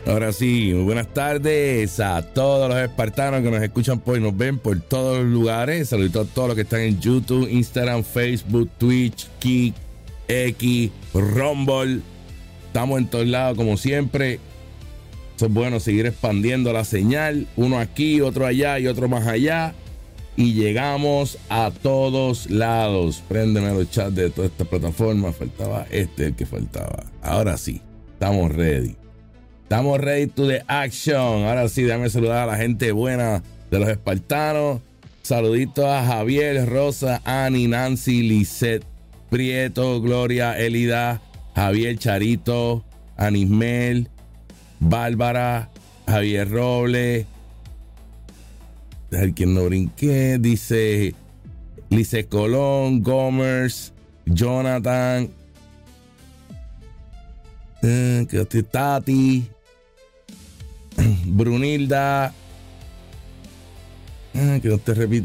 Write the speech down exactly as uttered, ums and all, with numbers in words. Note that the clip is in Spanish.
Ahora sí, muy buenas tardes a todos los espartanos que nos escuchan por y nos ven por todos los lugares. Saluditos a todos los que están en YouTube, Instagram, Facebook, Twitch, Kick, X, Rumble. Estamos en todos lados como siempre. Eso es bueno, seguir expandiendo la señal. Uno aquí, otro allá y otro más allá. Y llegamos a todos lados. Préndeme los chats de toda esta plataforma. Faltaba este, el que faltaba. Ahora sí, estamos ready. Estamos ready to the action. Ahora sí, déjame saludar a la gente buena de los espartanos. Saluditos a Javier, Rosa, Ani, Nancy, Lisette, Prieto, Gloria, Elida, Javier, Charito, Anismel, Bárbara, Javier Robles. El quien no brinqué, dice Lice Colón, Gomers, Jonathan, eh, Tati, Brunilda, eh, que no te repito.